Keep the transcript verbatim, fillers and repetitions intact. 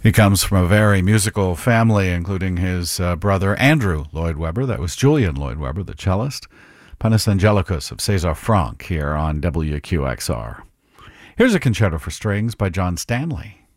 He comes from a very musical family, including his uh, brother Andrew Lloyd Webber. That was Julian Lloyd Webber, the cellist. Panis Angelicus of César Franck here on W Q X R. Here's a concerto for strings by John Stanley.